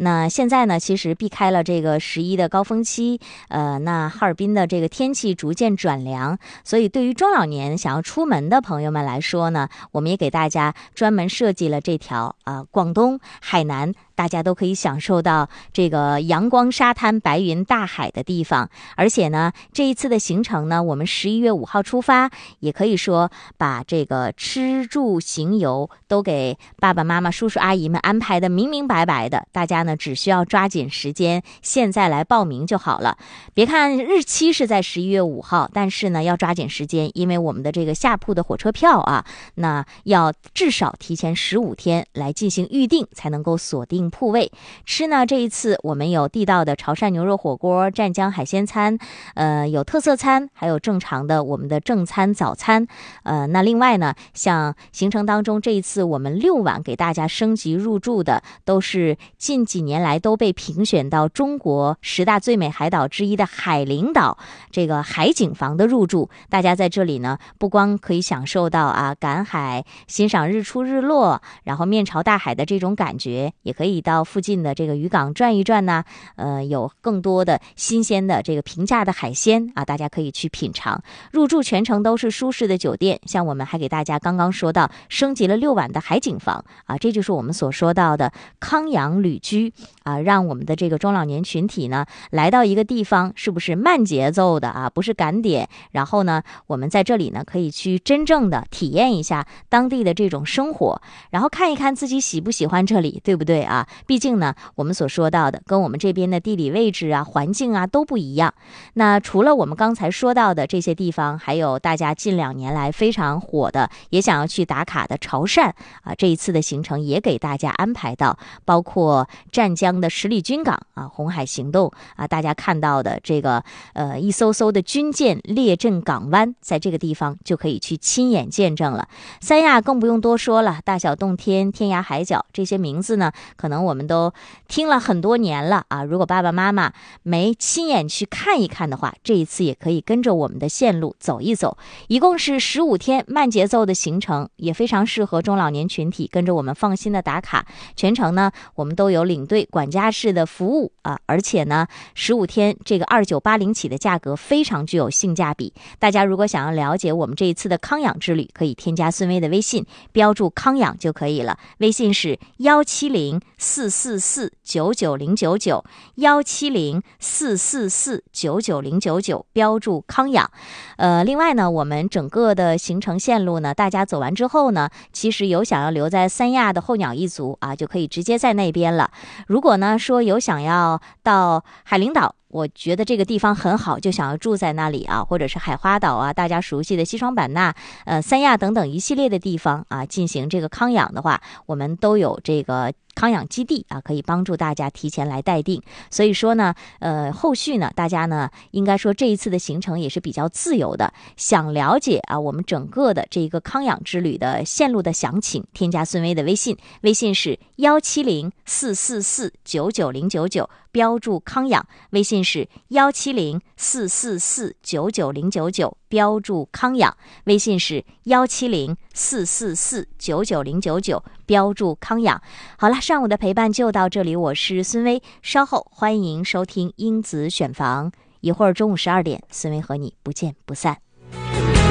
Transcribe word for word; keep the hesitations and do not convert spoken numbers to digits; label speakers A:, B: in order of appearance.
A: 那现在呢，其实避开了这个十一的高峰期，呃，那哈尔滨的这个天气逐渐转凉，所以对于中老年想要出门的朋友们来说呢，我们也给大家专门设计了这条啊、呃，广东海南大家都可以享受到这个阳光沙滩白云大海的地方。而且呢，这一次的行程呢，我们十一月五号出发，也可以说把这个吃住行游都给爸爸妈妈叔叔阿姨们安排的明明白白的，大家呢只需要抓紧时间现在来报名就好了。别看日期是在十一月五号，但是呢要抓紧时间，因为我们的这个下铺的火车票啊，那要至少提前十五天来进行预定，才能够锁定铺位。吃呢，这一次我们有地道的潮汕牛肉火锅、湛江海鲜餐，呃，有特色餐，还有正常的我们的正餐早餐。呃，那另外呢，像行程当中这一次我们六晚给大家升级入住的，都是近几年来都被评选到中国十大最美海岛之一的海陵岛这个海景房的入住。大家在这里呢，不光可以享受到啊赶海、欣赏日出日落，然后面朝大海的这种感觉，也可以到附近的这个渔港转一转呢，呃，有更多的新鲜的这个平价的海鲜啊，大家可以去品尝。入住全程都是舒适的酒店，像我们还给大家刚刚说到升级了六晚的海景房啊，这就是我们所说到的康养旅居啊，让我们的这个中老年群体呢来到一个地方，是不是慢节奏的啊，不是赶点，然后呢我们在这里呢可以去真正的体验一下当地的这种生活，然后看一看自己喜不喜欢这里，对不对啊？毕竟呢我们所说到的跟我们这边的地理位置啊、环境啊都不一样。那除了我们刚才说到的这些地方，还有大家近两年来非常火的也想要去打卡的潮汕啊，这一次的行程也给大家安排到，包括湛江的十里军港啊、红海行动啊，大家看到的这个呃一艘艘的军舰列阵港湾，在这个地方就可以去亲眼见证了。三亚更不用多说了，大小洞天、天涯海角这些名字呢，可能我们都听了很多年了啊。如果爸爸妈妈没亲眼去看一看的话，这一次也可以跟着我们的线路走一走。一共是十五天慢节奏的行程，也非常适合中老年群体跟着我们放心的打卡。全程呢，我们都有领队管家式的服务啊，而且呢，十五天这个二九八零起的价格非常具有性价比。大家如果想要了解我们这一次的康养之旅，可以添加孙薇的微信，标注康养就可以了。微信是幺七零四四四九九零九九，幺七零四四四九九零九九，标注康养。呃，另外呢，我们整个的行程线路呢，大家走完之后呢，其实有想要留在三亚的候鸟一族啊，就可以直接在那边了。如果呢说有想要到海陵岛，我觉得这个地方很好，就想要住在那里啊，或者是海花岛啊，大家熟悉的西双版纳、呃三亚等等一系列的地方啊，进行这个康养的话，我们都有这个康养基地啊，可以帮助大家提前来待定。所以说呢，呃，后续呢，大家呢，应该说这一次的行程也是比较自由的。想了解啊，我们整个的这个康养之旅的线路的详情，添加孙薇的微信，微信是幺七零四四四九九零九九，标注康养，微信是幺七零四四四九九零九九，标注康养，微信是幺七零四四四九九零九九，标注康养。好了，上午的陪伴就到这里，我是孙薇，稍后欢迎收听英子选房，一会儿中午十二点，孙薇和你不见不散。